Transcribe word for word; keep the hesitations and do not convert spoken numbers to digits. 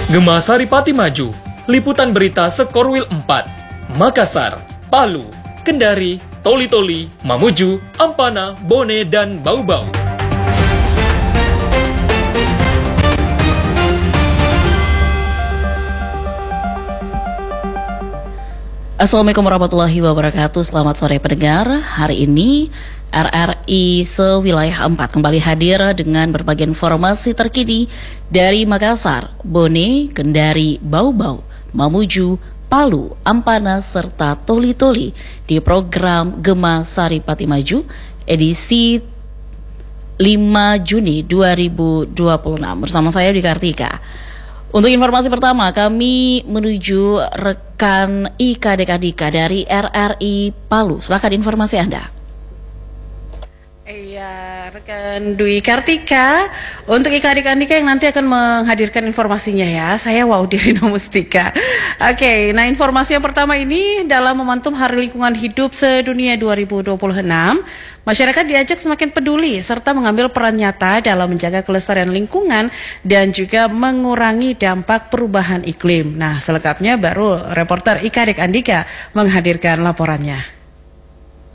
Gema Saripati Maju, liputan berita Sekorwil empat, Makassar, Palu, Kendari, Toli-Toli, Mamuju, Ampana, Bone, dan Bau-Bau. Assalamualaikum warahmatullahi wabarakatuh. Selamat sore pendengar. Hari ini R R I Sewilayah empat kembali hadir dengan berbagai informasi terkini dari Makassar, Bone, Kendari, Bau-Bau, Mamuju, Palu, Ampana, serta Toli-Toli di program Gema Saripati Maju edisi lima Juni dua ribu dua puluh enam. Bersama saya Di Kartika. Untuk informasi pertama, kami menuju rekan Ika Dekadika dari R R I Palu. Silakan informasi Anda. Iya, rekan Dwi Kartika, untuk Ika Dekadika yang nanti akan menghadirkan informasinya ya. Saya Waudirina Mustika. Oke, nah informasi yang pertama ini dalam momentum Hari Lingkungan Hidup Sedunia dua ribu dua puluh enam, masyarakat diajak semakin peduli serta mengambil peran nyata dalam menjaga kelestarian lingkungan dan juga mengurangi dampak perubahan iklim. Nah, selengkapnya baru reporter Ika Dekadika menghadirkan laporannya.